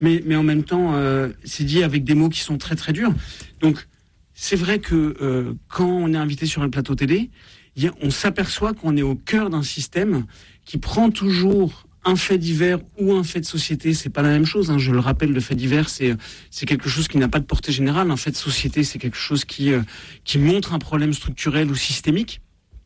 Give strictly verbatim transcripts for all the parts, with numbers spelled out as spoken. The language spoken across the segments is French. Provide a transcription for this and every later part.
mais, mais en même temps, euh, c'est dit avec des mots qui sont très très durs. Donc, c'est vrai que euh, quand on est invité sur un plateau télé, y a, on s'aperçoit qu'on est au cœur d'un système qui prend toujours un fait divers ou un fait de société. C'est pas la même chose, hein. Je le rappelle, le fait divers, c'est c'est quelque chose qui n'a pas de portée générale. Un fait de société, c'est quelque chose qui euh, qui montre un problème structurel ou systémique.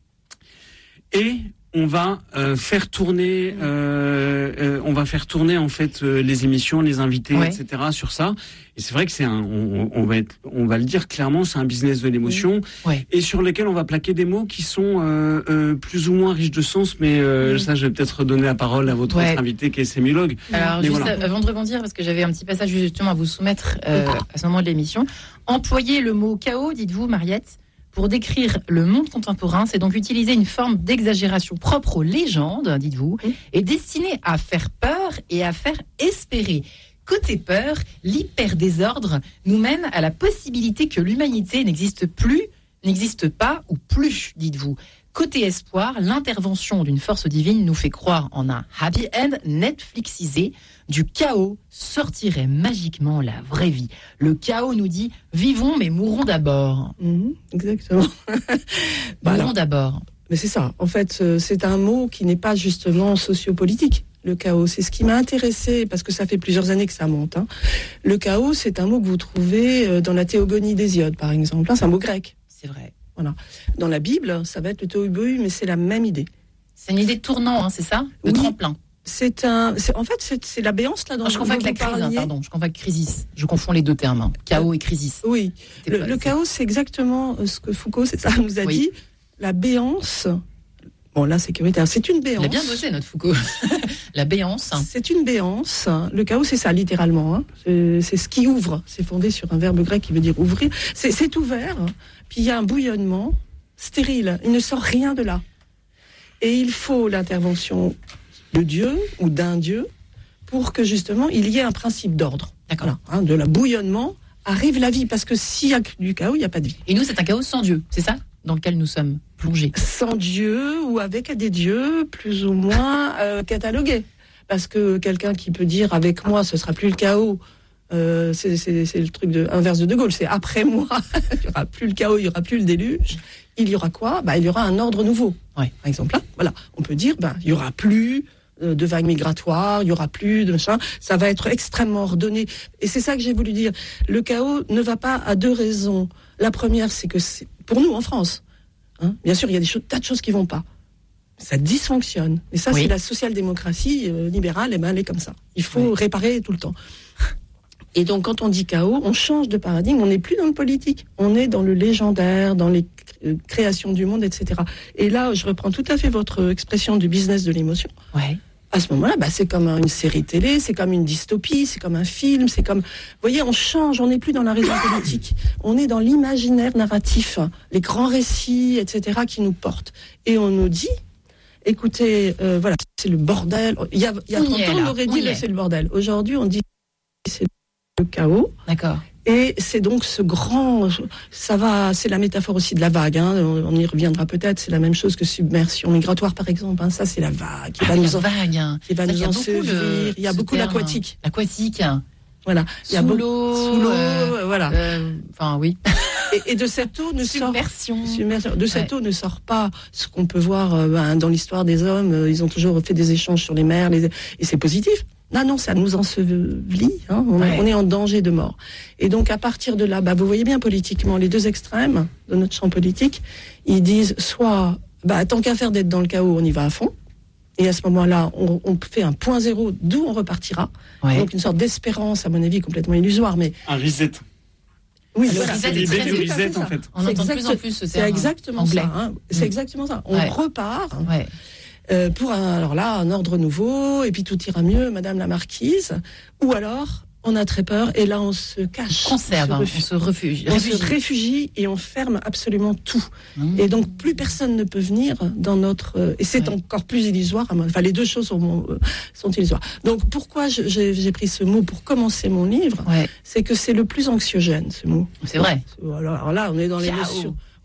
Et on va euh, faire tourner, euh, euh, on va faire tourner en fait euh, les émissions, les invités, ouais. et cetera sur ça. Et c'est vrai que c'est un, on, on va être, on va le dire clairement, c'est un business de l'émotion, ouais. et sur lequel on va plaquer des mots qui sont euh, euh, plus ou moins riches de sens. Mais euh, oui. ça, je vais peut-être donner la parole à votre ouais. autre invité qui est sémiologue. Alors, mais juste voilà. avant de rebondir, parce que j'avais un petit passage justement à vous soumettre euh, à ce moment de l'émission. Employez le mot chaos, dites-vous, Mariette. Pour décrire le monde contemporain, c'est donc utiliser une forme d'exagération propre aux légendes, dites-vous, mmh. et destinée à faire peur et à faire espérer. Côté peur, l'hyper-désordre nous mène à la possibilité que l'humanité n'existe plus, n'existe pas ou plus, dites-vous. Côté espoir, l'intervention d'une force divine nous fait croire en un happy end Netflixisé. Du chaos sortirait magiquement la vraie vie. Le chaos nous dit « Vivons mais mourons d'abord mmh, ». Exactement. Bah mourons alors, d'abord. Mais c'est ça. En fait, c'est un mot qui n'est pas justement sociopolitique. Le chaos, c'est ce qui m'a intéressé, parce que ça fait plusieurs années que ça monte. Hein. Le chaos, c'est un mot que vous trouvez dans la Théogonie d'Hésiode, par exemple. C'est un mot grec. C'est vrai. Voilà. Dans la Bible, ça va être le tohu-bohu, mais c'est la même idée. C'est une idée de tournant, hein, c'est ça ? Le oui. tremplin. C'est un, c'est, en fait, c'est, c'est la béance là dans. Non, je confonds avec la crise, hein, pardon. Je confonds avec crisis. Je confonds les deux termes, hein. Chaos et crisis. Oui. Le, pas, le chaos, c'est exactement ce que Foucault, c'est ça, nous a oui. dit. La béance. Bon, là, sécuritaire. C'est une béance. Il a bien bossé, notre Foucault. La béance. C'est une béance. Le chaos, c'est ça, littéralement. Hein. C'est, c'est ce qui ouvre. C'est fondé sur un verbe grec qui veut dire ouvrir. C'est, c'est ouvert. Puis il y a un bouillonnement stérile. Il ne sort rien de là. Et il faut l'intervention de Dieu ou d'un Dieu pour que justement il y ait un principe d'ordre. D'accord. Voilà, hein, de la bouillonnement arrive la vie, parce que s'il y a du chaos, il n'y a pas de vie. Et nous, c'est un chaos sans Dieu, c'est ça dans lequel nous sommes plongés? Sans Dieu ou avec des dieux plus ou moins euh, catalogués. Parce que quelqu'un qui peut dire avec moi ce sera plus le chaos, euh, c'est, c'est, c'est le truc de, inverse de De Gaulle, c'est après moi, il n'y aura plus le chaos, il n'y aura plus le déluge. Il y aura quoi? Bah, il y aura un ordre nouveau. Ouais. Par exemple, là, voilà, on peut dire, bah, il y aura plus de vagues migratoires, il y aura plus de machin. Ça va être extrêmement ordonné. Et c'est ça que j'ai voulu dire. Le chaos ne va pas à deux raisons. La première, c'est que c'est pour nous en France. Hein, bien sûr, il y a des choses, tas de choses qui vont pas. Ça dysfonctionne. Et ça, oui. c'est la social-démocratie euh, libérale. Et ben, elle est comme ça. Il faut oui. réparer tout le temps. Et donc, quand on dit chaos, on change de paradigme. On n'est plus dans le politique. On est dans le légendaire, dans les créations du monde, et cetera. Et là, je reprends tout à fait votre expression du business de l'émotion. Ouais. À ce moment-là, bah, c'est comme une série télé, c'est comme une dystopie, c'est comme un film, c'est comme... Vous voyez, on change, on n'est plus dans la raison politique. On est dans l'imaginaire narratif, les grands récits, et cetera, qui nous portent. Et on nous dit, écoutez, euh, voilà, c'est le bordel. Il y a, il y a trente ans, on aurait dit, là, c'est le bordel. Aujourd'hui, on dit, c'est le chaos. D'accord. Et c'est donc ce grand, ça va, c'est la métaphore aussi de la vague, hein, on, on y reviendra peut-être, c'est la même chose que submersion migratoire par exemple, hein, ça c'est la vague qui ah, va la nous en, vague, qui va nous ensevelir, il y a beaucoup l'aquatique. L'aquatique. Voilà. Il y a sous l'eau. Sous l'eau, euh, voilà. Enfin, euh, oui. Et, et de cette eau ne submersion. sort, submersion. De cette ouais. eau ne sort pas ce qu'on peut voir euh, ben, dans l'histoire des hommes, euh, ils ont toujours fait des échanges sur les mers, les, et c'est positif. Non, non, ça nous ensevelit, hein, on, ouais. on est en danger de mort. Et donc, à partir de là, bah, vous voyez bien politiquement, les deux extrêmes de notre champ politique, ils disent soit, bah, tant qu'à faire d'être dans le chaos, on y va à fond. Et à ce moment-là, on, on fait un point zéro, d'où on repartira. Ouais. Donc, une sorte d'espérance, à mon avis, complètement illusoire, mais... Un reset. Oui, voilà. C'est l'idée du reset, en fait. On entend de plus en plus ce terme. C'est exactement anglais. ça, hein. C'est mmh. exactement ça. On ouais. repart. Ouais. Euh, pour un, alors là, un ordre nouveau, et puis tout ira mieux, Madame la Marquise. Ou alors, on a très peur, et là, on se cache. On conserve, on se, on se refugie. On réfugie. se réfugie, et on ferme absolument tout. Mmh. Et donc, plus personne ne peut venir dans notre... Euh, et c'est ouais. encore plus illusoire. Enfin, les deux choses sont, euh, sont illusoires. Donc, pourquoi je, j'ai, j'ai pris ce mot pour commencer mon livre ouais. C'est que c'est le plus anxiogène, ce mot. C'est vrai. Alors, alors là, on est dans l'émotion.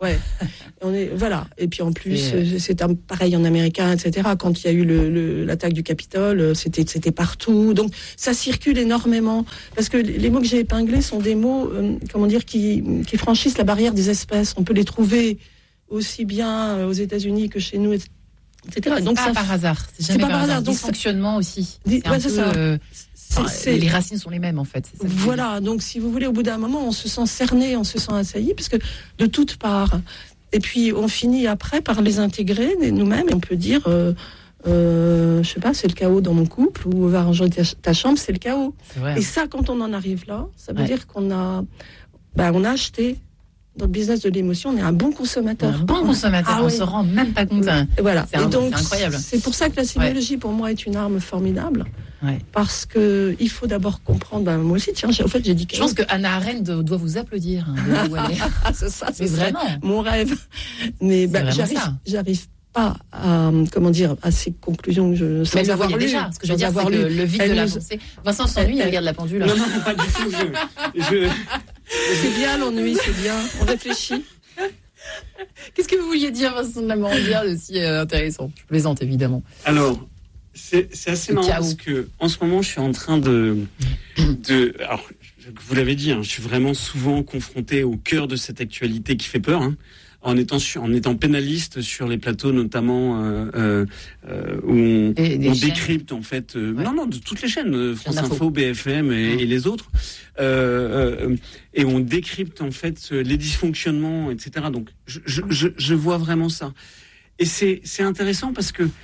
Ouais. On est, voilà. Et puis en plus, Et... c'est un, pareil en américain, et cetera. Quand il y a eu le, le, l'attaque du Capitole, c'était, c'était partout. Donc ça circule énormément. Parce que les mots que j'ai épinglés sont des mots, euh, comment dire, qui, qui franchissent la barrière des espèces. On peut les trouver aussi bien aux États-Unis que chez nous, et cetera. C'est Donc pas ça, par hasard. C'est jamais c'est pas par par hasard. hasard. Donc Dysfonctionnement aussi. Dis, c'est ouais, un c'est peu, ça. Euh, c'est, c'est... Les racines sont les mêmes en fait. C'est ça voilà. Donc si vous voulez, au bout d'un moment, on se sent cerné, on se sent assailli, parce que de toutes parts. Et puis on finit après par les intégrer nous-mêmes. Et on peut dire, euh, euh, je sais pas, c'est le chaos dans mon couple, ou va ranger ta, ta chambre, c'est le chaos. C'est vrai, hein. Et ça, quand on en arrive là, ça veut ouais. dire qu'on a, bah, on a acheté. Dans le business de l'émotion, on est un bon consommateur. Un bon consommateur, ah, on ouais. se rend même pas compte. Hein. Voilà. C'est, un, et donc, c'est incroyable. C'est pour ça que la sémiologie, ouais. pour moi, est une arme formidable. Ouais. Parce que il faut d'abord comprendre. Ben, moi aussi, tiens, j'ai, en fait, j'ai dit. Je pense que Hannah Arendt doit vous applaudir. Hein, c'est ça, c'est vraiment mon rêve. Mais ben, j'arrive, ça. j'arrive pas à, comment dire, à ces conclusions que je. Sans mais avoir lu. Déjà, ce que je veux dire, c'est que le vide de la pensée. Vincent s'ennuie, il regarde la pendule. Non, non, pas du tout. Je, je... C'est bien l'ennui, c'est bien. On réfléchit. Qu'est-ce que vous vouliez dire, Vincent de la Morandière, de si euh, intéressant? Je plaisante, évidemment. Alors, c'est, c'est assez marrant parce que, en ce moment, je suis en train de... de alors, vous l'avez dit, hein, je suis vraiment souvent confronté au cœur de cette actualité qui fait peur, hein, en étant, en étant pénaliste sur les plateaux, notamment euh, euh, où on, des, des on décrypte, en fait... Euh, ouais. Non, non, de toutes les chaînes, euh, France Info, B F M et, ouais. et les autres. Euh, euh, et on décrypte, en fait, les dysfonctionnements, et cetera. Donc, je, je, je, je vois vraiment ça. Et c'est, c'est intéressant parce que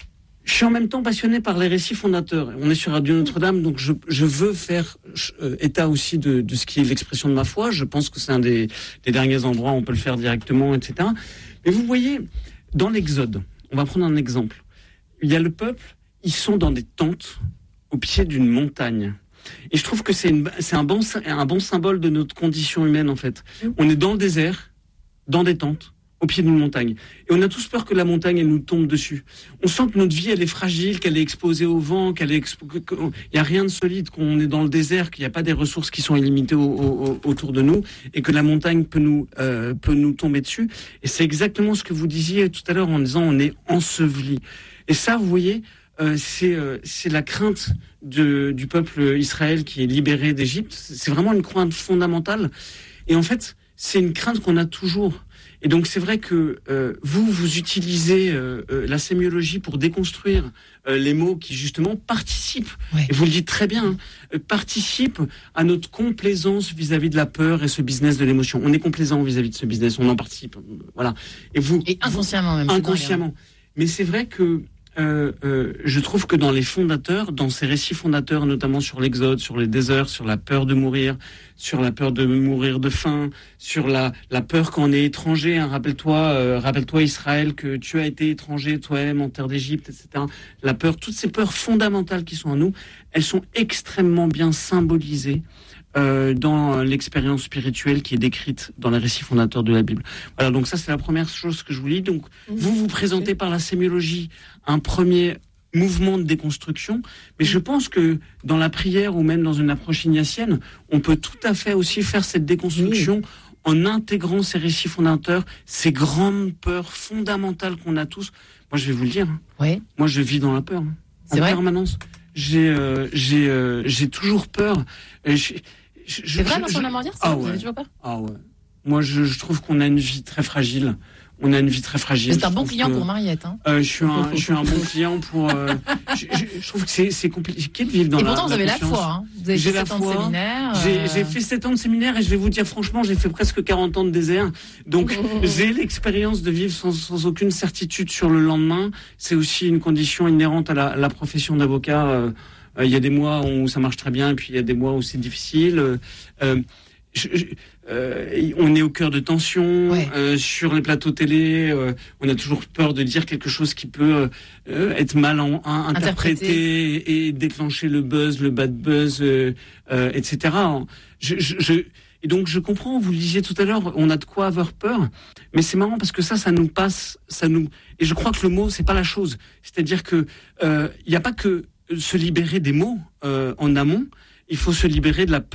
je suis en même temps passionné par les récits fondateurs. On est sur Radio Notre-Dame, donc je, je veux faire euh, état aussi de, de ce qui est l'expression de ma foi. Je pense que c'est un des, des derniers endroits où on peut le faire directement, et cetera. Mais vous voyez, dans l'Exode, on va prendre un exemple. Il y a le peuple, ils sont dans des tentes au pied d'une montagne. Et je trouve que c'est, une, c'est un, bon, un bon symbole de notre condition humaine, en fait. On est dans le désert, dans des tentes, au pied d'une montagne. Et on a tous peur que la montagne, elle nous tombe dessus. On sent que notre vie, elle est fragile, qu'elle est exposée au vent, qu'elle est expo... qu'il n'y a rien de solide, qu'on est dans le désert, qu'il n'y a pas des ressources qui sont illimitées au, au, autour de nous, et que la montagne peut nous, euh, peut nous tomber dessus. Et c'est exactement ce que vous disiez tout à l'heure en disant on est enseveli. Et ça, vous voyez, euh, c'est, euh, c'est la crainte de, du peuple Israël qui est libéré d'Égypte. C'est vraiment une crainte fondamentale. Et en fait, c'est une crainte qu'on a toujours. Et donc c'est vrai que euh, vous, vous utilisez euh, euh, la sémiologie pour déconstruire euh, les mots qui justement participent, ouais. et vous le dites très bien, hein, euh, participent à notre complaisance vis-à-vis de la peur et ce business de l'émotion. On est complaisant vis-à-vis de ce business, on en participe, euh, voilà. Et vous, et inconsciemment même. Inconsciemment. Mais c'est vrai que Euh, euh, je trouve que dans les fondateurs, dans ces récits fondateurs, notamment sur l'Exode, sur les déserts, sur la peur de mourir, sur la peur de mourir de faim, sur la, la peur quand on est étranger, hein, rappelle-toi, euh, rappelle-toi Israël que tu as été étranger toi-même en terre d'Égypte, et cetera. La peur, toutes ces peurs fondamentales qui sont en nous, elles sont extrêmement bien symbolisées Euh, dans l'expérience spirituelle qui est décrite dans les récits fondateurs de la Bible. Voilà, donc ça c'est la première chose que je vous lis. Donc mmh. vous vous présentez par la sémiologie un premier mouvement de déconstruction, mais je pense que dans la prière ou même dans une approche ignatienne, on peut tout à fait aussi faire cette déconstruction mmh. en intégrant ces récits fondateurs, ces grandes peurs fondamentales qu'on a tous. Moi je vais vous le dire, hein. Oui. Moi je vis dans la peur, hein, c'est en vrai permanence. J'ai, euh, j'ai, euh, j'ai toujours peur. Et je, Je, je, c'est vrai, Vincent de la Morandière, ça, ah vous ouais. avez toujours peur? Ah ouais. Moi, je, je trouve qu'on a une vie très fragile. On a une vie très fragile. C'est un bon client que, pour Mariette. Hein. Euh, je suis un, je suis un bon client pour. Euh, je, je, je trouve que c'est, c'est compliqué de vivre dans et la. Et pourtant, vous la avez confiance. la foi. Hein. Vous avez j'ai fait la sept ans de séminaire. J'ai, euh... j'ai fait sept ans de séminaire et je vais vous dire franchement, j'ai fait presque quarante ans de désert. Donc, j'ai l'expérience de vivre sans, sans aucune certitude sur le lendemain. C'est aussi une condition inhérente à la, à la profession d'avocat. Il euh, euh, y a des mois où ça marche très bien, et puis il y a des mois où c'est difficile. Euh, Je, je, euh, on est au cœur de tensions, ouais. euh, sur les plateaux télé, euh, on a toujours peur de dire quelque chose qui peut euh, être mal en, en, interprété et, et déclencher le buzz, le bad buzz, euh, euh, et cetera. Je, je, je, et donc je comprends, vous le disiez tout à l'heure, on a de quoi avoir peur, mais c'est marrant parce que ça, ça nous passe, ça nous. Et je crois que le mot, c'est pas la chose. C'est-à-dire que il euh, n'y a pas que se libérer des mots euh, en amont. Il faut se libérer de la peur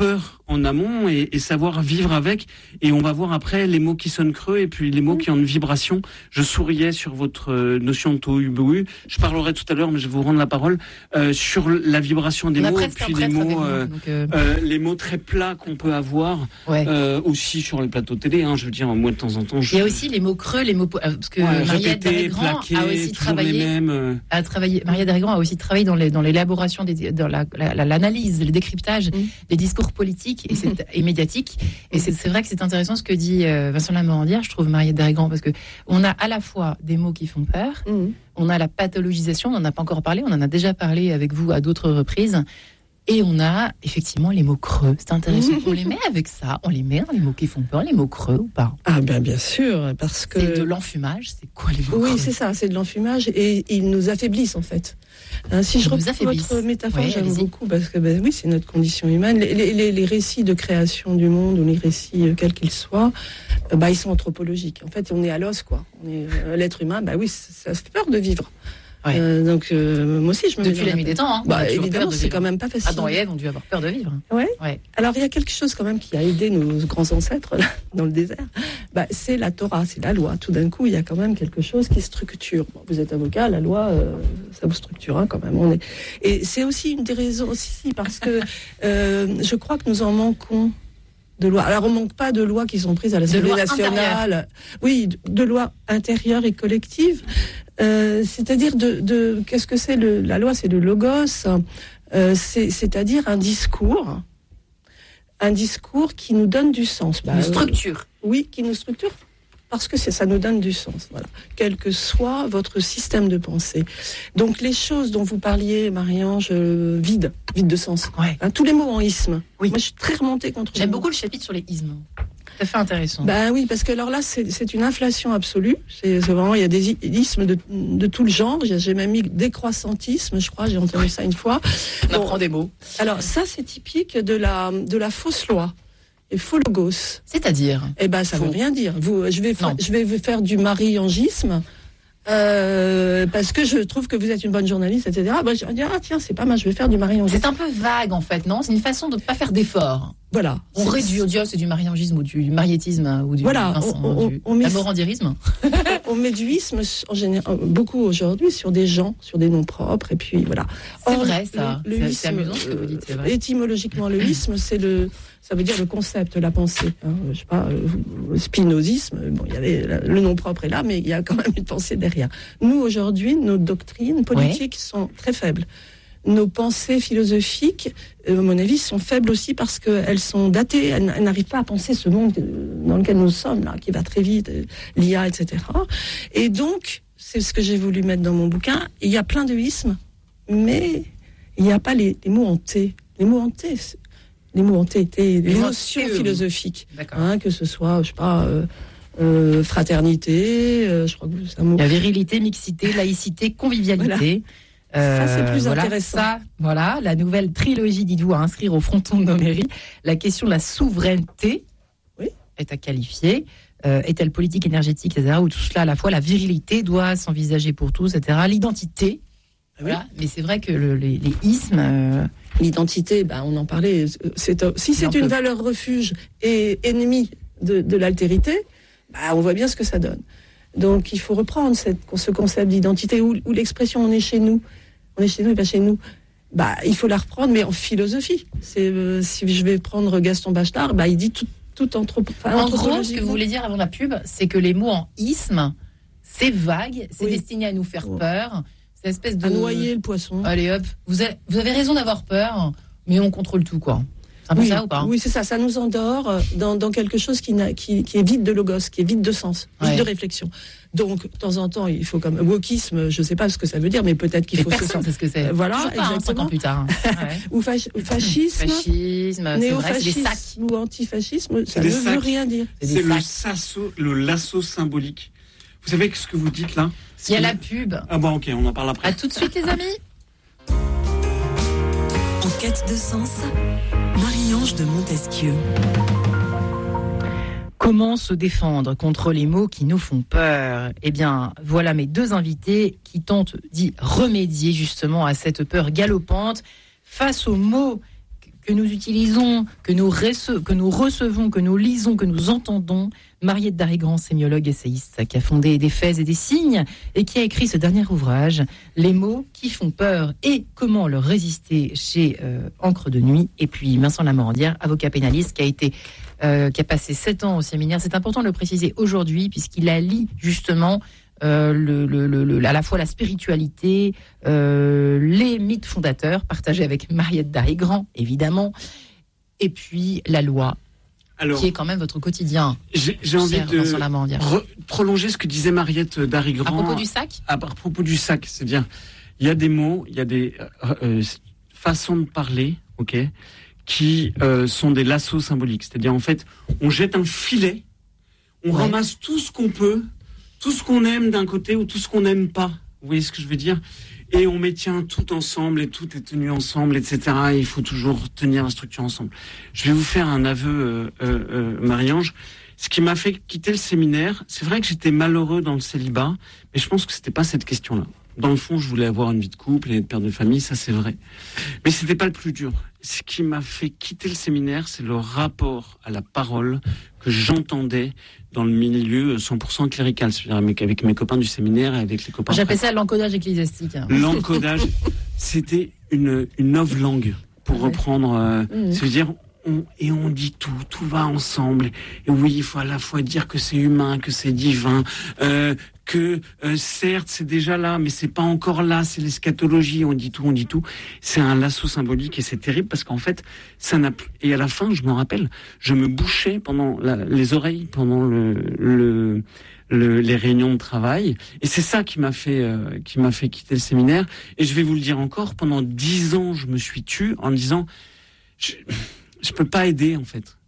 en amont et, et savoir vivre avec. Et on va voir après les mots qui sonnent creux et puis les mots qui ont une vibration. Je souriais sur votre notion de tohu-bohu. Je parlerai tout à l'heure, mais je vais vous rendre la parole, euh, sur la vibration des on mots et puis les mots, euh, donc euh... euh, les mots très plats qu'on peut avoir, ouais. euh, aussi sur les plateaux télé. Hein, je veux dire, moi de temps en temps. Je... Il y a aussi les mots creux, les mots parce que ouais, Mariette Darigrand a aussi travaillé. Mêmes, euh... a travaillé. Mariette Darigrand a aussi travaillé dans les dans l'élaboration des dans la, la, la l'analyse, le décryptage mmh. des discours politiques et, c'est, et médiatiques. Et c'est, c'est vrai que c'est intéressant ce que dit euh, Vincent Lamorandière, je trouve, Mariette Darigrand, parce que on a à la fois des mots qui font peur, mmh. on a la pathologisation, on n'en a pas encore parlé, on en a déjà parlé avec vous à d'autres reprises. Et on a effectivement les mots creux. C'est intéressant. On les met avec ça. On les met dans les mots qui font peur, les mots creux ou pas? Ah ben bien sûr, parce que c'est de l'enfumage. C'est quoi les mots oui, creux? Oui, c'est ça. C'est de l'enfumage et ils nous affaiblissent en fait. Hein, si ils je reprends votre métaphore, ouais, j'aime allez-y. beaucoup parce que ben oui, c'est notre condition humaine. Les, les, les récits de création du monde ou les récits quels qu'ils soient, euh, bah ils sont anthropologiques. En fait, on est à l'os quoi. On est euh, l'être humain. Bah oui, ça, ça fait peur de vivre. Ouais. Euh, donc euh, moi aussi je me depuis la nuit des temps. Hein, bah, évidemment, c'est quand même pas facile. Adam et Ève ont dû avoir peur de vivre. Ouais. ouais. Alors il y a quelque chose quand même qui a aidé nos grands ancêtres là, dans le désert. Bah, c'est la Torah, c'est la loi. Tout d'un coup, il y a quand même quelque chose qui structure. Bon, vous êtes avocat, la loi, euh, ça vous structure hein, quand même. On est... Et c'est aussi une des raisons aussi parce que euh, je crois que nous en manquons. De lois. Alors on manque pas de lois qui sont prises à l'Assemblée nationale. Intérieure. Oui, de, de lois intérieures et collectives. Euh, c'est-à-dire de, de qu'est-ce que c'est le, la loi? C'est le logos. Euh, c'est, c'est-à-dire un discours, un discours qui nous donne du sens. Bah, une structure. Euh, oui, qui nous structure. Parce que c'est, ça nous donne du sens, voilà. Quel que soit votre système de pensée. Donc les choses dont vous parliez, Marie-Ange, euh, vides, vides de sens. Ouais. Hein, tous les mots en isme. Oui. Moi, je suis très remontée contre. J'aime beaucoup le chapitre sur les ismes. Tout à fait intéressant. Ben oui, parce que alors là, c'est, c'est une inflation absolue. C'est, c'est vraiment, il y a des ismes de, de tout le genre. J'ai, j'ai même mis décroissantisme, je crois. J'ai entendu ouais. ça une fois. On bon, apprend des mots. Alors ça, c'est typique de la de la fausse loi. Et faux logos. C'est-à-dire? Eh ben, ça faux. veut rien dire. Vous, je vais, fa- je vais vous faire du mariangisme, euh, parce que je trouve que vous êtes une bonne journaliste, et cetera. Ben, je vais dire, ah, tiens, c'est pas mal, je vais faire du mariangisme. C'est un peu vague, en fait, non? C'est une façon de ne pas faire d'efforts. Voilà. On c'est, réduit, on dit, oh, c'est du mariangisme, ou du mariétisme, ou du voilà, Vincent, on, on, du on met, lamorandiérisme. On met du isme, en général, beaucoup aujourd'hui, sur des gens, sur des noms propres, et puis voilà. C'est Or, vrai, ça. Le, le c'est, isme, c'est amusant ce que vous dites, c'est vrai. Étymologiquement, le isme, c'est le, ça veut dire le concept, la pensée. Hein, je sais pas, le spinozisme, bon, il y avait, le nom propre est là, mais il y a quand même une pensée derrière. Nous, aujourd'hui, nos doctrines politiques ouais. sont très faibles. Nos pensées philosophiques, euh, à mon avis, sont faibles aussi parce qu'elles sont datées. Elles, elles n'arrivent pas à penser ce monde dans lequel nous sommes, là, qui va très vite, l'I A, et cetera. Et donc, c'est ce que j'ai voulu mettre dans mon bouquin. Il y a plein de ismes, mais il n'y a pas les, les mots en T. Les mots en T, les mots en T étaient les notions philosophiques, hein, que ce soit, je sais pas. Euh, Euh, fraternité, euh, je crois que c'est un mot. La virilité, mixité, laïcité, convivialité. Voilà. Ça, c'est plus voilà, intéressant. Ça, voilà, la nouvelle trilogie, dites-vous, à inscrire au fronton de nos mairies. La question de la souveraineté oui. est à qualifier. Euh, est-elle politique, énergétique, et cetera. Ou tout cela, à la fois, la virilité doit s'envisager pour tous, et cetera. L'identité. Ah oui. Voilà. Mais c'est vrai que le, les, les ismes... Euh... L'identité, ben, on en parlait. C'est, si c'est une peu. valeur refuge et ennemie de, de l'altérité, bah, on voit bien ce que ça donne. Donc, il faut reprendre cette, ce concept d'identité où, où l'expression on est chez nous, on est chez nous et pas chez nous. Bah, il faut la reprendre, mais en philosophie. C'est, euh, si je vais prendre Gaston Bachelard, bah, il dit tout, tout anthropo- enfin, en gros, ce que vous voulez dire avant la pub, c'est que les mots en isme, c'est vague, c'est oui. destiné à nous faire ouais. peur. C'est une espèce de. À noyer le poisson. Allez hop, vous avez, vous avez raison d'avoir peur, mais on contrôle tout, quoi. C'est un peu oui, ça ou pas? Oui, c'est ça. Ça nous endort dans, dans quelque chose qui, n'a, qui, qui est vide de logos, qui est vide de sens, vide ouais. de réflexion. Donc, de temps en temps, il faut comme wokisme, je ne sais pas ce que ça veut dire, mais peut-être qu'il mais faut. Personne ne sait ce que c'est. Euh, voilà, pas, exactement. Hein, cinq ans plus tard. Ouais. ou, fach, ou fascisme, fascisme, néofascisme vrai, ou antifascisme, ça ne sacs. veut rien dire. C'est, c'est le, sasso, le lasso symbolique. Vous savez ce que vous dites là? Il y a la pub. Ah bon, ok, on en parle après. À tout de suite, les amis. En quête de sens, Marie-Ange de Montesquieu. Comment se défendre contre les mots qui nous font peur? Eh bien, voilà mes deux invités qui tentent d'y remédier justement à cette peur galopante face aux mots que nous utilisons, que nous, rece- que nous recevons, que nous lisons, que nous entendons. Mariette Darigrand, sémiologue essayiste, qui a fondé Des faits et des signes et qui a écrit ce dernier ouvrage, Les mots qui font peur et comment leur résister, chez euh, Encre de Nuit. Et puis Vincent Lamorandière, avocat pénaliste, qui a été, euh, qui a passé sept ans au séminaire. C'est important de le préciser aujourd'hui puisqu'il allie justement Euh, le, le, le, à la fois la spiritualité, euh, les mythes fondateurs partagés avec Mariette Darigrand, évidemment, et puis la loi, Alors, qui est quand même votre quotidien. J'ai, j'ai envie de re- prolonger ce que disait Mariette Darigrand. À propos du sac à, à propos du sac, c'est-à-dire, il y a des mots, il y a des euh, euh, façons de parler, ok, qui euh, sont des lassos symboliques. C'est-à-dire, en fait, on jette un filet, on ouais. ramasse tout ce qu'on peut, tout ce qu'on aime d'un côté ou tout ce qu'on n'aime pas. Vous voyez ce que je veux dire ? Et on met tiens tout ensemble et tout est tenu ensemble, et cetera. Et il faut toujours tenir la structure ensemble. Je vais vous faire un aveu, euh, euh, Marie-Ange. Ce qui m'a fait quitter le séminaire, c'est vrai que j'étais malheureux dans le célibat, mais je pense que c'était pas cette question-là. Dans le fond, je voulais avoir une vie de couple et être père de famille, ça c'est vrai. Mais c'était pas le plus dur. Ce qui m'a fait quitter le séminaire, c'est le rapport à la parole que j'entendais dans le milieu cent pour cent clérical, c'est-à-dire avec mes copains du séminaire et avec les copains... J'appelle ça l'encodage ecclésiastique. L'encodage, c'était une, une novlangue, pour ouais. reprendre... Euh, mmh. C'est-à-dire... On, et on dit tout, tout va ensemble. Et oui, il faut à la fois dire que c'est humain, que c'est divin, euh, que euh, certes c'est déjà là, mais c'est pas encore là, c'est l'eschatologie. On dit tout, on dit tout. C'est un lasso symbolique et c'est terrible parce qu'en fait, ça n'a plus. Et à la fin, je me rappelle, je me bouchais pendant la, les oreilles pendant le, le, le, les réunions de travail. Et c'est ça qui m'a fait, euh, qui m'a fait quitter le séminaire. Et je vais vous le dire encore, pendant dix ans, je me suis tu en me disant. Je, Je peux pas aider, en fait.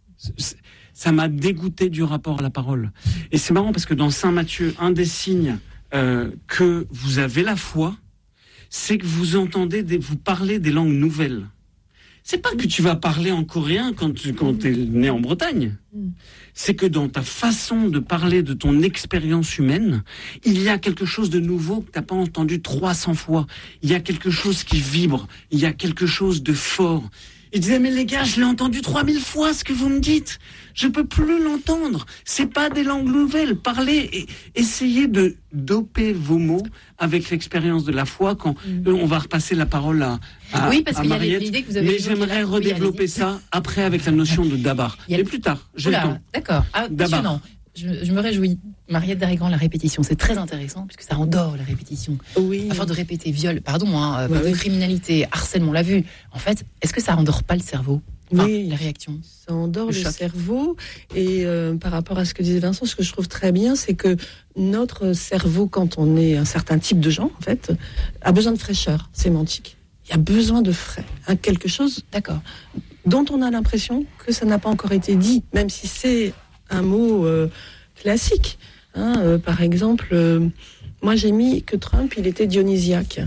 Ça m'a dégoûté du rapport à la parole. Et c'est marrant parce que dans Saint Matthieu, un des signes euh, que vous avez la foi, c'est que vous entendez, des, vous parlez des langues nouvelles. C'est pas que tu vas parler en coréen quand tu quand t'es né en Bretagne. C'est que dans ta façon de parler de ton expérience humaine, il y a quelque chose de nouveau que t'as pas entendu trois cents fois. Il y a quelque chose qui vibre. Il y a quelque chose de fort. Il disait, mais les gars, je l'ai entendu trois mille fois, ce que vous me dites. Je peux plus l'entendre. C'est pas des langues nouvelles. Parlez et essayez de doper vos mots avec l'expérience de la foi quand mmh. on va repasser la parole à, à, oui, parce à qu'il Mariette. Y a l'idée que vous avez mais j'aimerais là, redévelopper oui, ça après avec la notion de dabar. A... Mais plus tard, j'ai Oula, le temps. D'accord. Ah, passionnant. Je, je me réjouis. Mariette Darigrand, la répétition, c'est très intéressant puisque ça endort la répétition. Oui. À force de répéter viol, pardon, hein, bah, de oui. criminalité, harcèlement, on l'a vu. En fait, est-ce que ça endort pas le cerveau ? Enfin, oui, la réaction. Ça endort le, le cerveau. Et euh, par rapport à ce que disait Vincent, ce que je trouve très bien, c'est que notre cerveau, quand on est un certain type de gens, en fait, a besoin de fraîcheur sémantique. Il y a besoin de frais. Hein, quelque chose, d'accord, dont on a l'impression que ça n'a pas encore été dit, même si c'est un mot euh, classique. Hein, euh, par exemple, euh, moi j'ai mis que Trump, il était dionysiaque.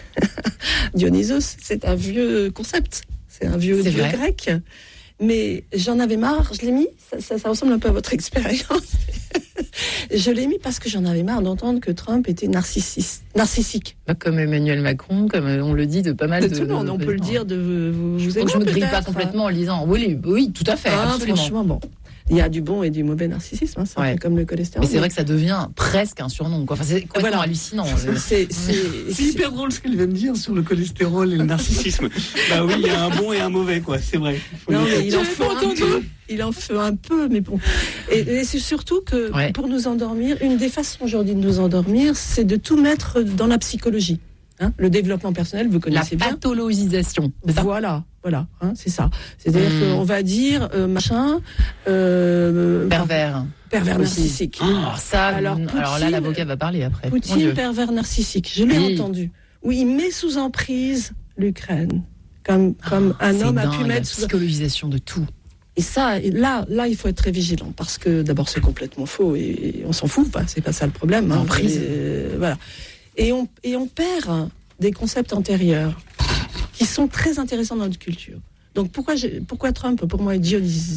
Dionysos, c'est un vieux concept. C'est un vieux c'est dieu vrai. grec. Mais j'en avais marre, je l'ai mis, ça, ça, ça ressemble un peu à votre expérience. Je l'ai mis parce que j'en avais marre d'entendre que Trump était narcissiste, narcissique. Comme Emmanuel Macron, comme on le dit de pas mal de... De tout le monde, on peut le dire de vous. Je, vous je me grille pas complètement en le lisant. Oui, oui, tout à fait, ah, absolument. Franchement, bon. Il y a du bon et du mauvais narcissisme, hein, c'est ouais. comme le cholestérol. Mais c'est vrai que ça devient presque un surnom, quoi. Enfin, c'est complètement voilà. hallucinant. C'est, c'est, c'est, c'est hyper drôle ce qu'elle vient de dire sur le cholestérol et le narcissisme. Bah oui, il y a un bon et un mauvais, quoi. C'est vrai. Non, mais il en faut un peu. Il en faut un peu, mais bon. Et, et c'est surtout que ouais. pour nous endormir, une des façons aujourd'hui de nous endormir, c'est de tout mettre dans la psychologie. Hein, le développement personnel, vous connaissez bien. La pathologisation. Voilà, voilà, hein, c'est ça. C'est-à-dire mmh. qu'on va dire euh, machin euh, pervers, pervers narcissique. Oh, ça, alors, Poutine, alors là, l'avocat va parler après. Poutine, pervers narcissique. Je l'ai oui. entendu. Oui, il met sous emprise l'Ukraine, comme comme oh, un homme dingue, a pu mettre la sous psychologisation de tout. Et ça, là, là, il faut être très vigilant parce que d'abord c'est complètement faux et, et on s'en fout. Enfin, c'est pas ça le problème. Hein, emprise. Euh, voilà. Et on, et on perd des concepts antérieurs qui sont très intéressants dans notre culture. Donc pourquoi, j'ai, pourquoi Trump, pour moi, est dionysiaque ?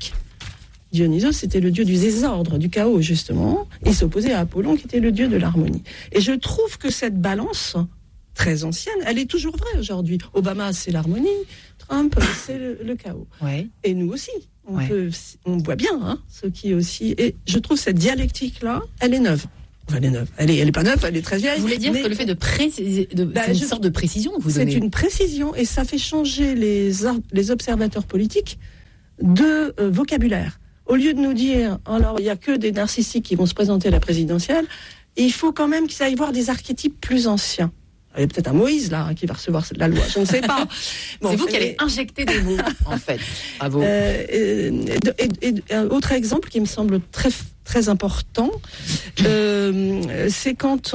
Dionysos, c'était le dieu du désordre, du chaos, justement. Il s'opposait à Apollon, qui était le dieu de l'harmonie. Et je trouve que cette balance très ancienne, elle est toujours vraie aujourd'hui. Obama, c'est l'harmonie. Trump, c'est le, le chaos. Ouais. Et nous aussi. On, Ouais. peut, on voit bien, hein, ce qui est aussi... Et je trouve cette dialectique-là, elle est neuve. Enfin, elle est neuve. Elle est, elle est pas neuve, elle est très vieille. Vous voulez dire mais que le fait de préciser, de, Bah, c'est une je- sorte de précision que vous c'est donnez. une précision et ça fait changer les, ar- les observateurs politiques de euh, vocabulaire. Au lieu de nous dire, alors il n'y a que des narcissiques qui vont se présenter à la présidentielle, il faut quand même qu'ils aillent voir des archétypes plus anciens. Il y a peut-être un Moïse là qui va recevoir la loi, je ne sais pas. Bon, c'est vous qui mais- allez injecter des mots, en fait. Bravo. Euh, et, et- et un autre exemple qui me semble très très important, euh, c'est quand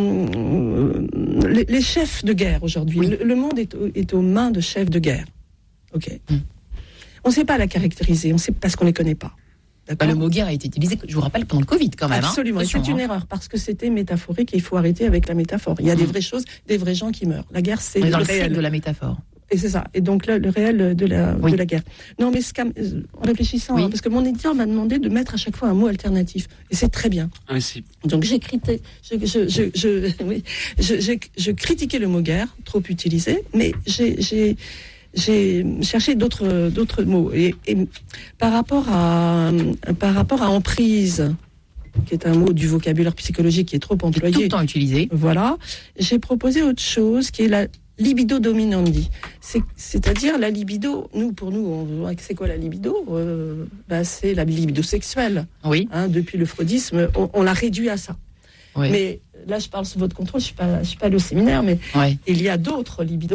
on les, les chefs de guerre aujourd'hui. Oui. Le, le monde est, au- est aux mains de chefs de guerre. Ok. Mm. On ne sait pas la caractériser, on sait parce qu'on les connaît pas. Bah, D'accord. le mot guerre a été utilisé, je vous rappelle, pendant le Covid, quand même. hein. Absolument, et Attention, c'est une hein. erreur parce que c'était métaphorique et il faut arrêter avec la métaphore. Il y a des Mm. vraies choses, des vrais gens qui meurent. La guerre, c'est On est le dans le réel. cycle de la métaphore. Et c'est ça. Et donc là, le réel de la, Oui. de la guerre. Non, mais ce qu'a- euh, en réfléchissant, Oui. hein, parce que mon éditeur m'a demandé de mettre à chaque fois un mot alternatif. Et c'est très bien. Ah, c'est- Donc j'ai crité, je, je, je, je, oui, je, j'ai- je critiquais le mot guerre, trop utilisé, mais j'ai, j'ai, j'ai cherché d'autres, d'autres mots. Et, et par rapport à, par rapport à emprise, qui est un mot du vocabulaire psychologique qui est trop Qui est tout employé. le temps utilisé. Voilà. J'ai proposé autre chose qui est la libido dominandi. C'est, c'est-à-dire la libido, nous, pour nous, on voit que c'est quoi la libido euh, bah, c'est la libido sexuelle. Oui. Hein, depuis le freudisme, on, on l'a réduit à ça. Oui. Mais là, je parle sous votre contrôle, je ne suis, pas- je suis pas allée au séminaire, mais Ouais. il y a d'autres libidos,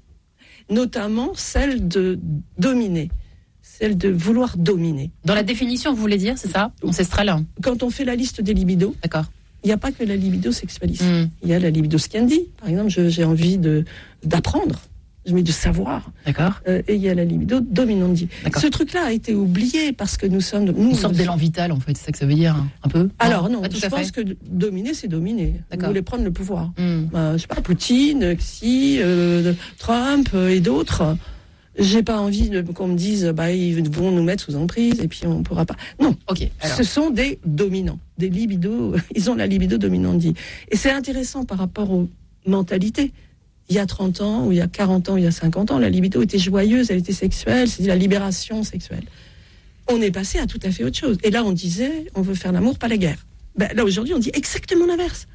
notamment celle de dominer, celle de vouloir dominer. Dans la définition, vous voulez dire, c'est ça, ancestrale hein. Quand on fait la liste des libidos, D'accord. il n'y a pas que la libido sexualiste. Hmm. Il y a la libido scandi, par exemple, je- j'ai envie de, d'apprendre, j'ai envie de savoir. D'accord. Euh, et il y a la libido dominandi. D'accord. Ce truc-là a été oublié parce que nous sommes... Nous, Une sorte nous- d'élan vital, en fait, c'est ça que ça veut dire, hein, un peu. Alors non, pas tout je à pense fait. que dominer, c'est dominer. Vous D'accord. voulez prendre le pouvoir. Hmm. Bah, je sais pas, Poutine, Xi, euh, Trump euh, et d'autres. J'ai pas envie de, qu'on me dise, bah, ils vont nous mettre sous emprise et puis on pourra pas. Non, Ok. Alors, ce sont des dominants, des libidos. Ils ont la libido dominandi. Et c'est intéressant par rapport aux mentalités. Il y a trente ans, ou il y a quarante ans, ou il y a cinquante ans, la libido était joyeuse, elle était sexuelle, c'était la libération sexuelle. On est passé à tout à fait autre chose. Et là, on disait, on veut faire l'amour, pas la guerre. Ben, là, aujourd'hui, on dit exactement l'inverse.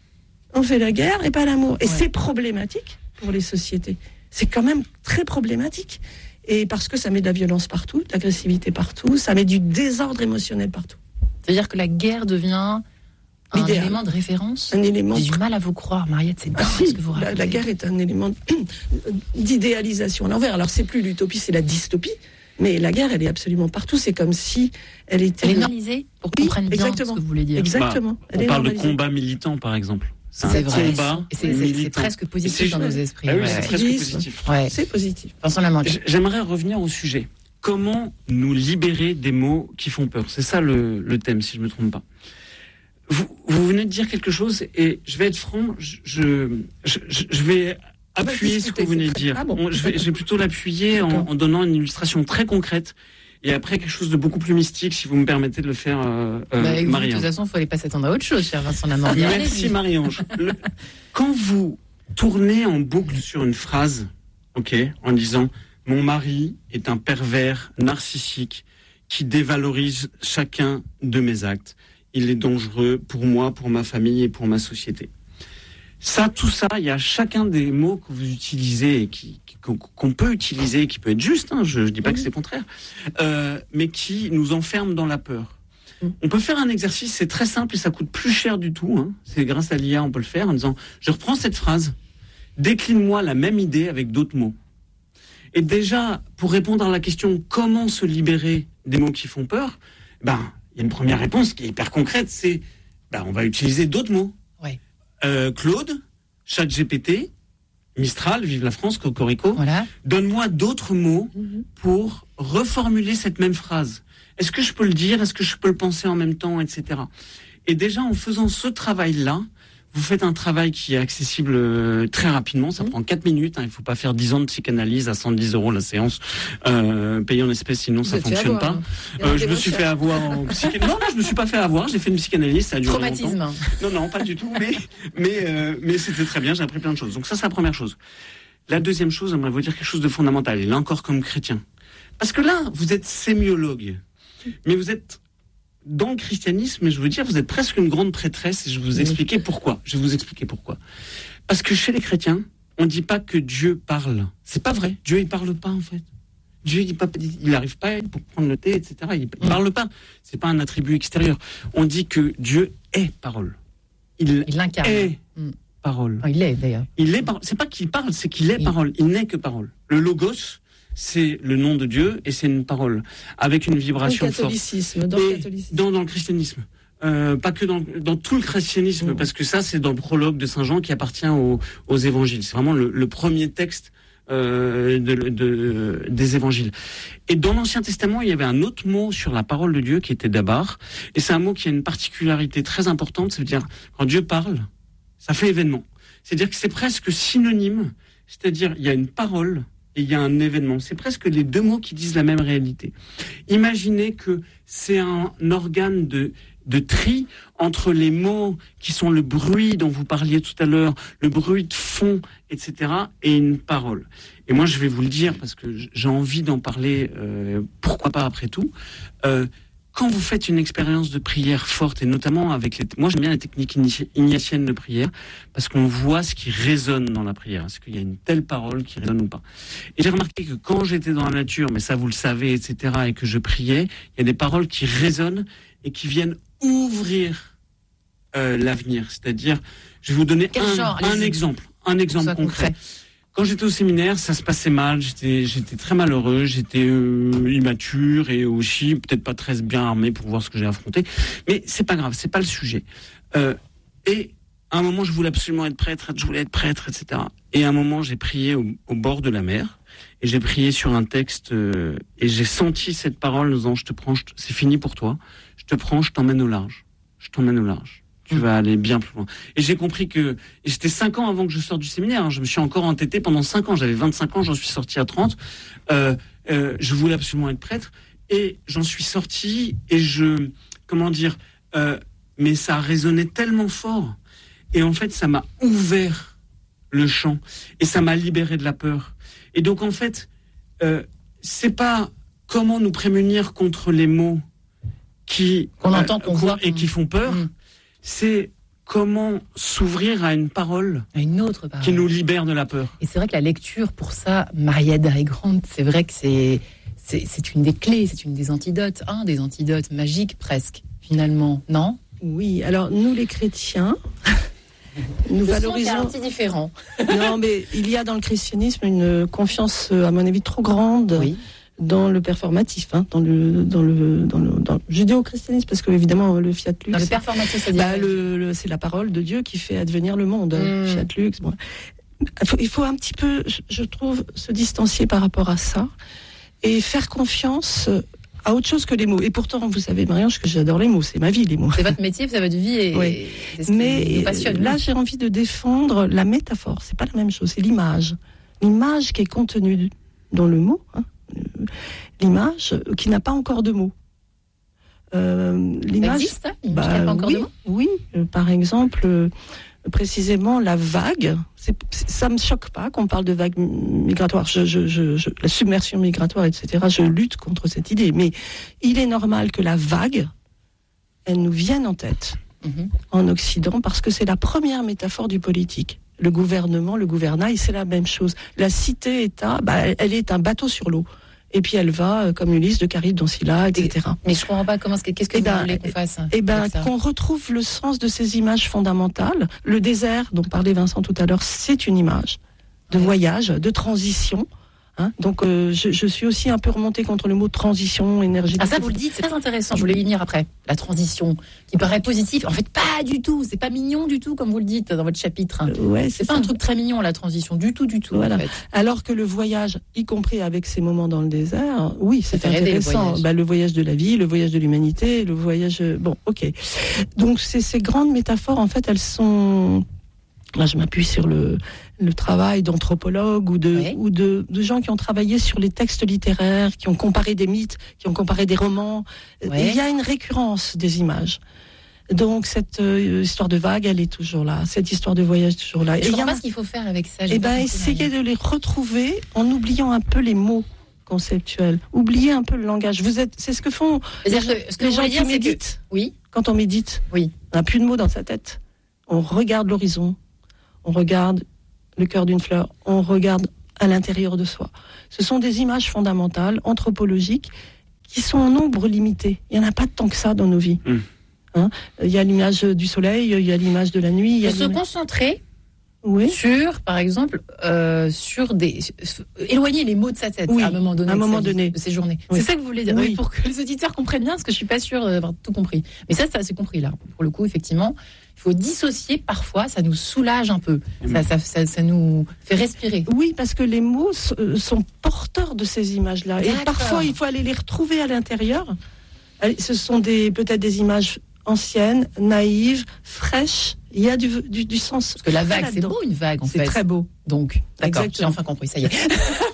On fait la guerre et pas l'amour. Et Ouais. c'est problématique pour les sociétés. C'est quand même très problématique. Et parce que ça met de la violence partout, de l'agressivité partout, ça met du désordre émotionnel partout. c'est-à-dire que la guerre devient un L'idéal. élément de référence. Un élément... J'ai du mal à vous croire, Mariette, c'est Ah dingue si, ce que vous la, racontez. la guerre est un élément d'idéalisation à l'envers. Alors c'est plus l'utopie, c'est la dystopie. Mais la guerre, elle est absolument partout. C'est comme si elle était... Elle est normalisée pour qu'on Oui, comprenne bien exactement. ce que vous voulez dire. Exactement. Elle On est parle de normalisée. combat militant, par exemple. C'est C'est un vrai. combat Et c'est- c'est- c'est militant. presque Et positif c'est- dans nos esprits. Ah oui, ouais, c'est ouais. presque Activisme. positif. Ouais. C'est positif. Vincent Lamanche. J- J'aimerais revenir au sujet. Comment nous libérer des mots qui font peur? C'est ça le, le thème, si je ne me trompe pas. Vous, vous venez de dire quelque chose, et je vais être franc, je, je, je, je vais Ah bah, appuyer ce que discutez, vous venez c'est de très- dire. Ah bon. On- je, vais, je vais plutôt l'appuyer en, D'accord. en donnant une illustration très concrète, et après quelque chose de beaucoup plus mystique, si vous me permettez de le faire, euh, euh, Bah, écoute, de Marie-Ange. toute façon, il ne fallait pas s'attendre à autre chose, cher Vincent Lamanche. Merci Marie-Ange. Le- Quand vous tournez en boucle sur une phrase, ok, en disant « Mon mari est un pervers narcissique qui dévalorise chacun de mes actes. Il est dangereux pour moi, pour ma famille et pour ma société. » Ça, tout ça, il y a chacun des mots que vous utilisez et qui, qui- qu'on, qu'on peut utiliser, qui peut être juste, hein, je ne dis pas que c'est le contraire, euh, mais qui nous enferme dans la peur. On peut faire un exercice, c'est très simple et ça coûte plus cher du tout. Hein. C'est grâce à l'I A, on peut le faire en disant, je reprends cette phrase, décline-moi la même idée avec d'autres mots. Et déjà, pour répondre à la question, comment se libérer des mots qui font peur, ben, il y a une première réponse qui est hyper concrète, c'est, ben, on va utiliser d'autres mots. Ouais. Euh, Claude, ChatGPT, Mistral, Vive la France, Cocorico, Voilà. donne-moi d'autres mots pour reformuler cette même phrase. Est-ce que je peux le dire? Est-ce que je peux le penser en même temps, et cetera. Et déjà, en faisant ce travail-là, vous faites un travail qui est accessible euh, très rapidement, ça mmh. prend quatre minutes, hein, il ne faut pas faire dix ans de psychanalyse à cent dix euros la séance, euh, payée en espèces, sinon vous ça ne fonctionne pas. Hein. Euh, je me suis fait avoir en psychanalyse. Non, non, je me suis pas fait avoir, j'ai fait une psychanalyse, ça a duré Traumatisme. longtemps. Non, non, pas du tout, mais, mais, euh, mais c'était très bien, j'ai appris plein de choses. Donc ça, c'est la première chose. La deuxième chose, j'aimerais vous dire quelque chose de fondamental, et là encore comme chrétien. Parce que là, vous êtes sémiologue, mais vous êtes... dans le christianisme, je veux dire, vous êtes presque une grande prêtresse et je vais vous expliquer pourquoi. Je vais vous expliquer pourquoi. Parce que chez les chrétiens, on ne dit pas que Dieu parle. C'est pas vrai. Dieu, il parle pas, en fait. Dieu, il n'arrive pas pour prendre le thé, et cetera. Il ne parle pas. C'est pas un attribut extérieur. On dit que Dieu est parole. Il, il l'incarne. est parole. Oh, il est, d'ailleurs. Il est parole. C'est pas qu'il parle, c'est qu'il est il... parole. Il n'est que parole. Le logos, c'est le nom de Dieu et c'est une parole avec une vibration dans le catholicisme, forte. Dans le catholicisme. Dans, dans le christianisme. Euh, pas que dans, dans tout le christianisme, mmh. parce que ça, c'est dans le prologue de Saint Jean qui appartient aux, aux évangiles. C'est vraiment le, le premier texte euh, de, de, des évangiles. Et dans l'Ancien Testament, il y avait un autre mot sur la parole de Dieu qui était dabar. Et c'est un mot qui a une particularité très importante. Ça veut dire, quand Dieu parle, ça fait événement. C'est-à-dire que c'est presque synonyme. C'est-à-dire, il y a une parole et il y a un événement. C'est presque les deux mots qui disent la même réalité. Imaginez que c'est un organe de, de tri entre les mots qui sont le bruit dont vous parliez tout à l'heure, le bruit de fond, et cetera, et une parole. Et moi, je vais vous le dire, parce que j'ai envie d'en parler, euh, pourquoi pas après tout. Euh, Quand vous faites une expérience de prière forte, et notamment avec les... Moi, j'aime bien les techniques ignatiennes de prière, parce qu'on voit ce qui résonne dans la prière. Est-ce qu'il y a une telle parole qui résonne ou pas? Et j'ai remarqué que quand j'étais dans la nature, mais ça vous le savez, et cetera, et que je priais, il y a des paroles qui résonnent et qui viennent ouvrir euh, l'avenir. C'est-à-dire, je vais vous donner un, genre, un exemple, un exemple concret. concret. Quand j'étais au séminaire, ça se passait mal, j'étais, j'étais très malheureux, j'étais euh, immature et aussi peut-être pas très bien armé pour voir ce que j'ai affronté. Mais c'est pas grave, c'est pas le sujet. Euh, et à un moment, je voulais absolument être prêtre, je voulais être prêtre, et cetera. Et à un moment, j'ai prié au, au bord de la mer et j'ai prié sur un texte euh, et j'ai senti cette parole nous disant, je te prends, je te, c'est fini pour toi, je te prends, je t'emmène au large, je t'emmène au large. Tu vas aller bien plus loin. Et j'ai compris que... Et c'était cinq ans avant que je sorte du séminaire. Hein. Je me suis encore entêté pendant cinq ans. J'avais vingt-cinq ans, j'en suis sorti à trente. Euh, euh, je voulais absolument être prêtre. Et j'en suis sorti et je... Comment dire euh, mais ça a résonné tellement fort. Et en fait, ça m'a ouvert le champ. Et ça m'a libéré de la peur. Et donc, en fait, euh, c'est pas comment nous prémunir contre les mots qui... Qu'on euh, entend, qu'on voit. Et qui font peur. Mmh. C'est comment s'ouvrir à une parole, à une autre parole qui nous libère de la peur. Et c'est vrai que la lecture, pour ça, Mariette Grande, c'est vrai que c'est, c'est, c'est une des clés, c'est une des antidotes, un des antidotes magiques presque, finalement, non? Oui, alors nous les chrétiens, nous Le valorisons... son est un petit différent. Non, mais il y a dans le christianisme une confiance, à mon avis, trop grande. Oui. Dans le performatif, hein, dans le dans le dans le, dans le judéo-christianisme, parce que évidemment le fiat lux. Dans le performatif, c'est-à-dire bah, le, le, c'est la parole de Dieu qui fait advenir le monde. Mmh. Fiat lux. Bon. Il, faut, il faut un petit peu, je, je trouve, se distancier par rapport à ça et faire confiance à autre chose que les mots. Et pourtant, vous savez, Marie-Ange, que j'adore les mots. C'est ma vie, les mots. C'est votre métier, c'est votre vie, et oui. c'est ce mais qui vous passionne. Là, j'ai envie de défendre la métaphore. C'est pas la même chose. C'est l'image, l'image qui est contenue dans le mot. Hein. L'image qui n'a pas encore de mots. Euh, l'image, ça existe, ça l'image bah, qui n'a pas encore oui, de mots oui, euh, par exemple, euh, précisément la vague. C'est, c'est, ça me choque pas qu'on parle de vague migratoire. Je, je, je, je, la submersion migratoire, et cetera. Je lutte contre cette idée, mais il est normal que la vague, elle nous vienne en tête mm-hmm. en Occident, parce que c'est la première métaphore du politique. Le gouvernement, le gouvernail, c'est la même chose. La cité-État, bah, elle est un bateau sur l'eau. Et puis elle va, comme Ulysse, de Charybde dans Scylla, et cetera. Mais je ne comprends pas comment, qu'est-ce que et vous ben, voulez qu'on fasse? Eh ben, qu'on retrouve le sens de ces images fondamentales. Le désert, dont parlait Vincent tout à l'heure, c'est une image de ouais. voyage, de transition. Hein, donc euh, je, je suis aussi un peu remontée contre le mot transition énergétique. Ah ça vous le dites, c'est très intéressant, je voulais y venir après. La transition, qui paraît positive, en fait pas du tout, c'est pas mignon du tout comme vous le dites dans votre chapitre. Euh, ouais, c'est, c'est pas ça. un truc très mignon la transition, du tout, du tout. Voilà. En fait. Alors que le voyage, y compris avec ces moments dans le désert, oui, c'est fait rêver, intéressant. le voyage. Bah, le voyage de la vie, le voyage de l'humanité, le voyage... Bon, ok. Donc ces, ces grandes métaphores, en fait, elles sont... Là, je m'appuie sur le, le travail d'anthropologues ou, de, oui. ou de, de gens qui ont travaillé sur les textes littéraires, qui ont comparé des mythes, qui ont comparé des romans. Oui. Il y a une récurrence des images. Donc cette euh, histoire de vague, elle est toujours là. Cette histoire de voyage, toujours là. Et je il ne y comprends a... pas ce qu'il faut faire avec ça. Eh ben, essayer de les retrouver en oubliant un peu les mots conceptuels. Oublier un peu le langage. Vous êtes, c'est ce que font les, que, ce que les vous gens voulez qui dire, c'est méditent. que... Oui. Quand on médite, oui. on n'a plus de mots dans sa tête. On regarde l'horizon. On regarde le cœur d'une fleur, on regarde à l'intérieur de soi. Ce sont des images fondamentales, anthropologiques, qui sont en nombre limité. Il n'y en a pas tant que ça dans nos vies. Mmh. Hein, il y a l'image du soleil, il y a l'image de la nuit. Il y a se concentrer oui. sur, par exemple, euh, sur des... éloigner les mots de sa tête oui. à un moment donné, à un moment de, donné. de ces journées. Oui. C'est ça que vous voulez dire, oui. pour que les auditeurs comprennent bien, parce que je ne suis pas sûre d'avoir tout compris. Mais ça, ça c'est compris là. Pour le coup, effectivement... Il faut dissocier parfois, ça nous soulage un peu, mmh. ça, ça, ça, ça nous fait respirer. Oui, parce que les mots sont porteurs de ces images-là. D'accord. Et parfois, il faut aller les retrouver à l'intérieur. Ce sont des, peut-être des images anciennes, naïves, fraîches. Il y a du, du, du sens. Parce que la vague, c'est beau une vague en c'est fait. C'est très beau. Donc, d'accord, j'ai enfin compris, ça y est.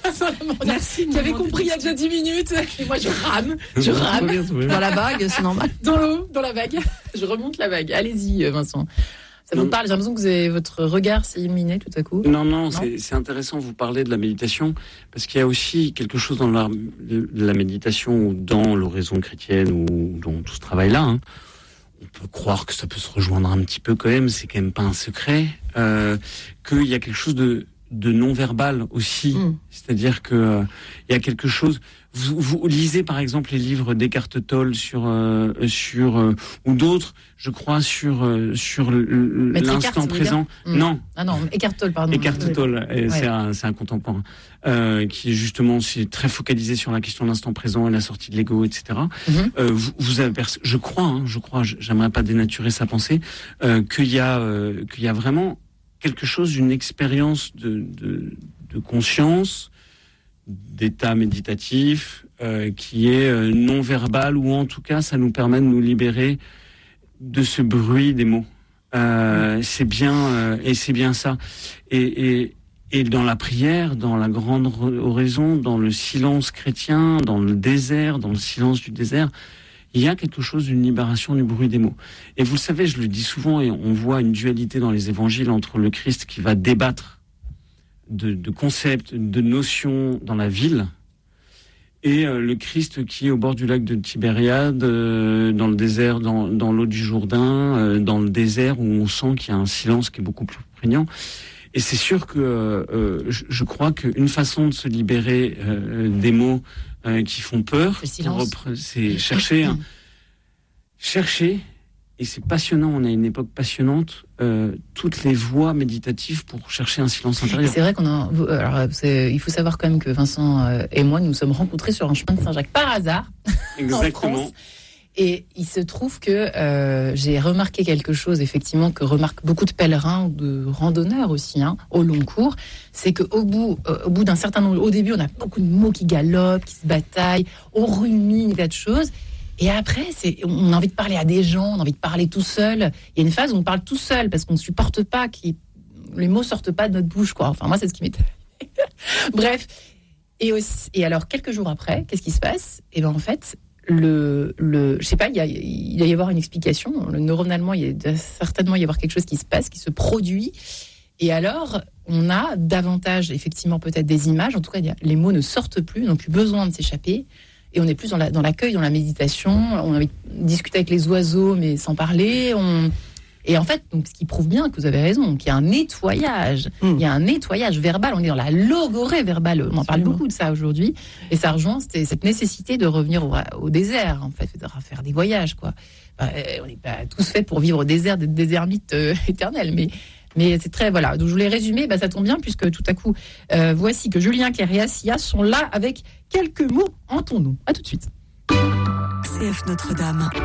Merci. Tu avais compris il y a déjà dix minutes. Et moi, je rame, je rame. Dans la vague, c'est normal. Dans l'eau, dans la vague. Je remonte la vague. Allez-y, Vincent. Ça vous parle, j'ai l'impression que vous avez, votre regard s'est illuminé tout à coup. Non, non, non? C'est, c'est intéressant, vous parlez de la méditation, parce qu'il y a aussi quelque chose dans la, la méditation ou dans l'oraison chrétienne ou dans tout ce travail-là. Hein. On peut croire que ça peut se rejoindre un petit peu quand même, c'est quand même pas un secret, euh, qu'il y a quelque chose de, de non-verbal aussi. Mmh. C'est-à-dire que euh, il y a quelque chose... Vous, vous lisez par exemple les livres d'Eckhart Tolle sur euh, sur euh, ou d'autres, je crois sur euh, sur l- l'instant Eckhart, présent. Mmh. Non. Ah non, Eckhart Tolle pardon. Eckhart Tolle, ouais. c'est un c'est un contemporain euh, qui est justement c'est très focalisé sur la question de l'instant présent et la sortie de l'ego, et cetera. Mmh. Euh, vous, vous avez, je crois, hein, je crois, j'aimerais pas dénaturer sa pensée, euh, qu'il y a euh, qu'il y a vraiment quelque chose d'une expérience de de, de conscience, d'état méditatif euh, qui est euh, non verbal, ou en tout cas ça nous permet de nous libérer de ce bruit des mots. Euh, c'est bien euh, et c'est bien ça. Et, et, et dans la prière, dans la grande oraison, dans le silence chrétien, dans le désert, dans le silence du désert, il y a quelque chose d'une libération du bruit des mots. Et vous le savez, je le dis souvent, et on voit une dualité dans les évangiles entre le Christ qui va débattre De, de concepts, de notions dans la ville, et euh, le Christ qui est au bord du lac de Tibériade, euh, dans le désert, dans, dans l'eau du Jourdain, euh, dans le désert où on sent qu'il y a un silence qui est beaucoup plus prégnant. Et c'est sûr que euh, je, je crois qu'une façon de se libérer euh, des mots euh, qui font peur, repre- c'est chercher, un, chercher. Et c'est passionnant, on a une époque passionnante, euh, toutes les voies méditatives pour chercher un silence intérieur. Et c'est vrai qu'on a... Alors, c'est, il faut savoir quand même que Vincent et moi, nous nous sommes rencontrés sur un chemin de Saint-Jacques par hasard. Exactement. En France. Et il se trouve que euh, j'ai remarqué quelque chose, effectivement, que remarquent beaucoup de pèlerins ou de randonneurs aussi, hein, au long cours, c'est qu'au bout, euh, au bout d'un certain nombre... Au début, on a beaucoup de mots qui galopent, qui se bataillent, on rumine des tas de choses. Et après, c'est, on a envie de parler à des gens, on a envie de parler tout seul. Il y a une phase où on parle tout seul parce qu'on ne supporte pas que les mots sortent pas de notre bouche, quoi. Enfin, moi, c'est ce qui m'est arrivé. Bref. Et, aussi, et alors, quelques jours après, qu'est-ce qui se passe ? Et ben en fait, le, le, je sais pas, il, y a, il doit y avoir une explication. Le, neuronalement, il doit certainement y avoir quelque chose qui se passe, qui se produit. Et alors, on a davantage, effectivement, peut-être des images. En tout cas, les mots ne sortent plus, n'ont plus besoin de s'échapper. Et on est plus dans, la, dans l'accueil, dans la méditation. On a discuté avec les oiseaux, mais sans parler. On... Et en fait, donc, ce qui prouve bien que vous avez raison, qu'il y a un nettoyage. Mmh. Il y a un nettoyage verbal. On est dans la logorée verbale. On en parle Absolument. beaucoup de ça aujourd'hui. Et ça rejoint cette, cette nécessité de revenir au, au désert, en fait, de faire des voyages, quoi. Enfin, on n'est pas tous faits pour vivre au désert, d'être des ermites euh, éternels, mais... Mais c'est très, voilà. Donc je voulais résumer, bah, ça tombe bien puisque tout à coup, euh, voici que Julien Clerc et Assia sont là avec quelques mots en ton nom. À tout de suite. C F Notre-Dame.